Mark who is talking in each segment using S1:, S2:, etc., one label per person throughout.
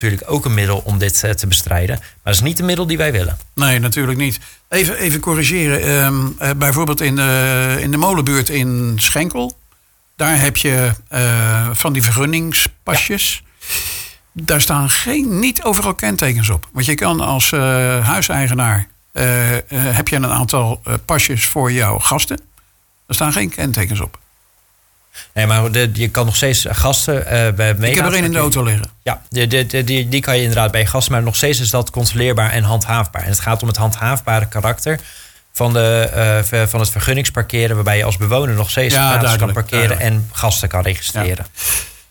S1: natuurlijk ook een middel om dit te bestrijden. Maar dat is niet een middel die wij willen.
S2: Nee, natuurlijk niet. Even corrigeren. Bijvoorbeeld in de molenbuurt in Schenkel. Daar heb je van die vergunningspasjes. Ja. Daar staan niet overal kentekens op. Want je kan als huiseigenaar... heb je een aantal pasjes voor jouw gasten. Er staan geen kentekens op.
S1: Nee, maar je kan nog steeds gasten bij mee.
S2: Ik heb er een in de auto liggen.
S1: Ja, die kan je inderdaad bij gasten. Maar nog steeds is dat controleerbaar en handhaafbaar. En het gaat om het handhaafbare karakter van het vergunningsparkeren... waarbij je als bewoner nog steeds gratis kan parkeren... en gasten kan registreren. Ja.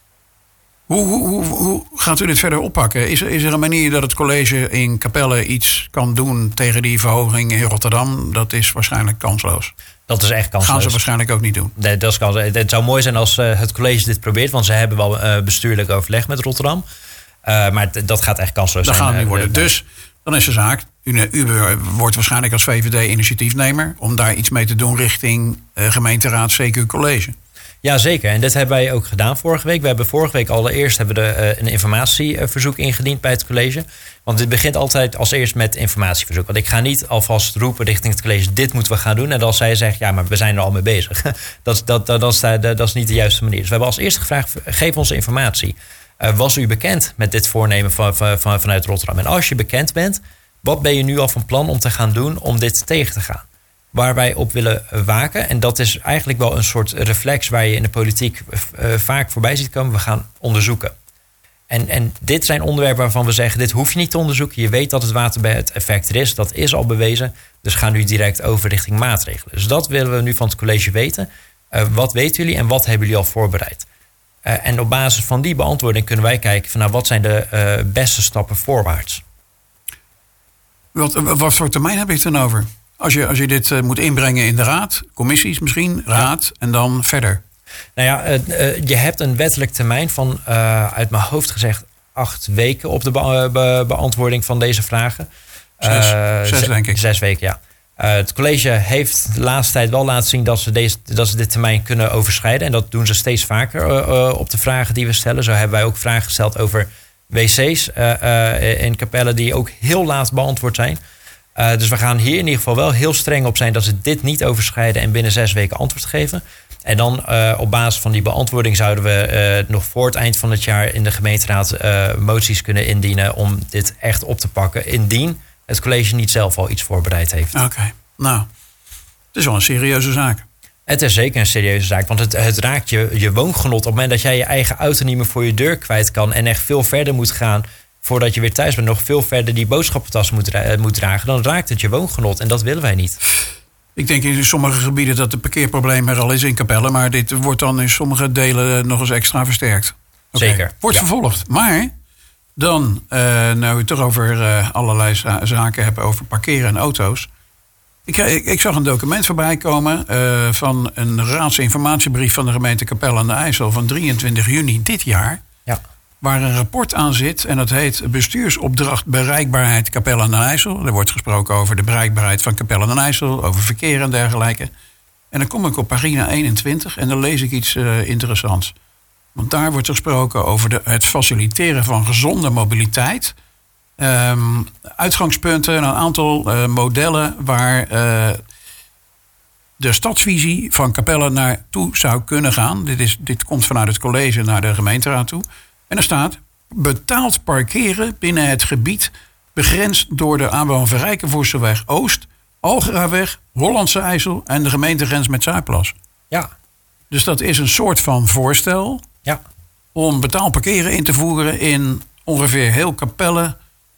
S2: Hoe gaat u dit verder oppakken? Is er een manier dat het college in Capelle iets kan doen... tegen die verhoging in Rotterdam? Dat is waarschijnlijk kansloos.
S1: Dat is echt kansloos.
S2: Gaan ze waarschijnlijk ook niet doen.
S1: Nee, dat is kansloos. Het zou mooi zijn als het college dit probeert... want ze hebben wel bestuurlijk overleg met Rotterdam. Maar dat gaat echt kansloos zijn.
S2: Dat gaat het niet worden. Dus dan is de zaak... U wordt waarschijnlijk als VVD initiatiefnemer... om daar iets mee te doen richting gemeenteraad, CQ College.
S1: Ja, zeker. En dit hebben wij ook gedaan vorige week. We hebben vorige week allereerst een informatieverzoek ingediend bij het college. Want dit begint altijd als eerst met informatieverzoek. Want ik ga niet alvast roepen richting het college... dit moeten we gaan doen. En als zij zeggen, ja, maar we zijn er al mee bezig. Dat is niet de juiste manier. Dus we hebben als eerste gevraagd, geef ons informatie. Was u bekend met dit voornemen vanuit Rotterdam? En als je bekend bent, wat ben je nu al van plan om te gaan doen... om dit tegen te gaan? Waar wij op willen waken. En dat is eigenlijk wel een soort reflex... waar je in de politiek vaak voorbij ziet komen. We gaan onderzoeken. En dit zijn onderwerpen waarvan we zeggen... dit hoef je niet te onderzoeken. Je weet dat het waterbed-effect er is. Dat is al bewezen. Dus ga nu direct over richting maatregelen. Dus dat willen we nu van het college weten. Wat weten jullie en wat hebben jullie al voorbereid? En op basis van die beantwoording kunnen wij kijken... van, wat zijn de beste stappen voorwaarts?
S2: Wat voor termijn heb je het dan over? Als je dit moet inbrengen in de raad, commissies misschien, raad en dan verder.
S1: Nou ja, je hebt een wettelijk termijn van, uit mijn hoofd gezegd, 8 weken op de beantwoording van deze vragen.
S2: 6 denk ik.
S1: 6 weken, ja. Het college heeft de laatste tijd wel laten zien dat ze dit termijn kunnen overschrijden. En dat doen ze steeds vaker op de vragen die we stellen. Zo hebben wij ook vragen gesteld over wc's in Capelle die ook heel laat beantwoord zijn. Dus we gaan hier in ieder geval wel heel streng op zijn... dat ze dit niet overschrijden en binnen 6 weken antwoord geven. En dan op basis van die beantwoording... zouden we nog voor het eind van het jaar in de gemeenteraad... moties kunnen indienen om dit echt op te pakken... indien het college niet zelf al iets voorbereid heeft.
S2: Oké. Nou, het is wel een serieuze zaak.
S1: Het is zeker een serieuze zaak, want het raakt je woongenot... op het moment dat jij je eigen auto niet meer voor je deur kwijt kan... en echt veel verder moet gaan... voordat je weer thuis bent, nog veel verder die boodschappentas moet dragen... dan raakt het je woongenot en dat willen wij niet.
S2: Ik denk in sommige gebieden dat het parkeerprobleem er al is in Capelle... maar dit wordt dan in sommige delen nog eens extra versterkt. Okay.
S1: Zeker.
S2: Wordt vervolgd. Maar dan, nou we het toch over allerlei zaken hebben... over parkeren en auto's. Ik zag een document voorbij komen... van een raadsinformatiebrief van de gemeente Capelle aan de IJssel... van 23 juni dit jaar...
S1: Ja.
S2: Waar een rapport aan zit en dat heet Bestuursopdracht Bereikbaarheid Capelle aan den IJssel. Er wordt gesproken over de bereikbaarheid van Capelle aan den IJssel, over verkeer en dergelijke. En dan kom ik op pagina 21 en dan lees ik iets interessants. Want daar wordt gesproken over het faciliteren van gezonde mobiliteit. Uitgangspunten, een aantal modellen waar de stadsvisie van Capelle naartoe zou kunnen gaan. Dit komt vanuit het college naar de gemeenteraad toe. En er staat, betaald parkeren binnen het gebied... begrensd door de aanbouw van Rijkenvoorsterweg Oost... Algeraweg, Hollandse IJssel en de gemeentegrens met Zuidplas.
S1: Ja.
S2: Dus dat is een soort van voorstel...
S1: Ja.
S2: Om betaald parkeren in te voeren in ongeveer heel Capelle...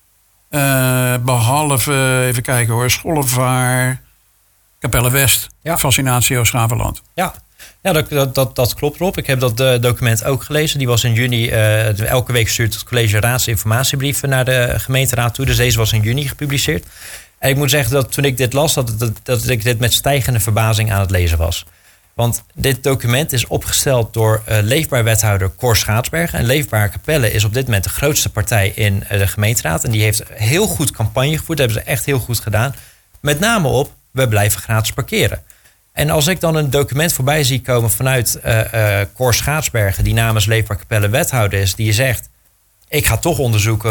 S2: behalve, even kijken hoor, Schollevaar, Capelle West... Ja. Fascinatio Schravenland.
S1: Ja. Ja, dat klopt, Rob. Ik heb dat document ook gelezen. Die was in juni. Elke week stuurt het college raadsinformatiebrieven naar de gemeenteraad toe. Dus deze was in juni gepubliceerd. En ik moet zeggen dat toen ik dit las, dat ik dit met stijgende verbazing aan het lezen was. Want dit document is opgesteld door Leefbaar wethouder Cor Schaatsbergen. En Leefbaar Capelle is op dit moment de grootste partij in de gemeenteraad. En die heeft heel goed campagne gevoerd. Dat hebben ze echt heel goed gedaan. Met name op, we blijven gratis parkeren. En als ik dan een document voorbij zie komen vanuit Cor Schaatsbergen... die namens Leefbaar Capelle wethouder is, die zegt... ik ga toch onderzoeken